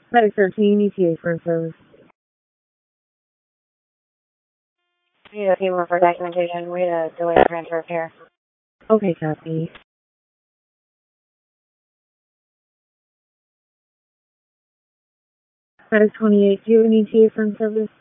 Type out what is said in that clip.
Medic 13, ETA for service. We need a few more for documentation. We had a delay in transfer of care. Okay, copy. Medic 28, do you have an ETA for service?